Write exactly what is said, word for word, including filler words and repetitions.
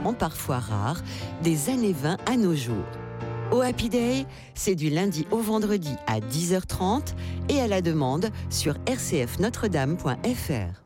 moments parfois rares, des années vingt à nos jours. Au Happy Day, c'est du lundi au vendredi à dix heures trente et à la demande sur r c f notre dame point f r.